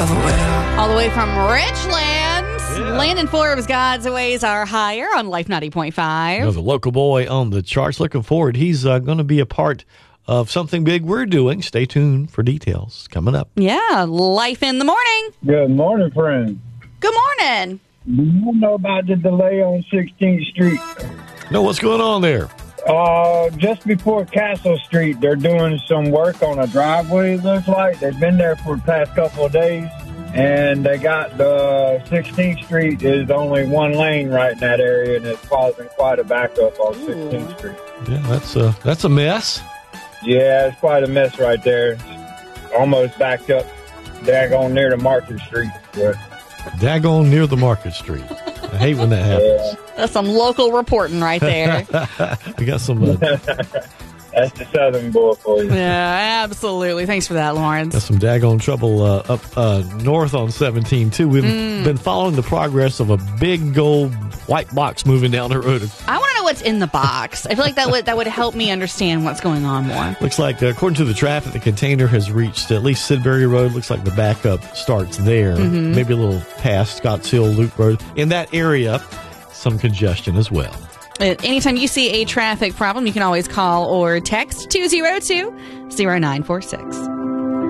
of the wheel. All the way from Richland, Landon Forbes, God's Ways Are Higher on Life 90.5. The local boy on the charts. Looking forward. He's going to be a part of something big we're doing. Stay tuned for details coming up. Yeah, Life in the Morning. Good morning, friends. Good morning. Do you know about the delay on 16th Street? No, what's going on there? Just before Castle Street, they're doing some work on a driveway, it looks like. They've been there for the past couple of days, and they got the 16th Street is only one lane right in that area, and it's causing quite a backup on 16th Street. Yeah, that's a mess. Yeah, it's quite a mess right there. It's almost backed up, daggone near the Market Street. But Daggone near the Market Street. I hate when that happens. That's some local reporting right there. We got some. That's the Southern boy for you. Yeah, absolutely. Thanks for that, Lawrence. Got some daggone trouble up north on 17, too. We've been following the progress of a big gold white box moving down the road. I want to know what's in the box. I feel like that would help me understand what's going on more. Looks like, according to the traffic, the container has reached at least Sidbury Road. Looks like the backup starts there. Maybe a little past Scotts Hill Loop Road. In that area, some congestion as well. Anytime you see a traffic problem, you can always call or text 202-0946.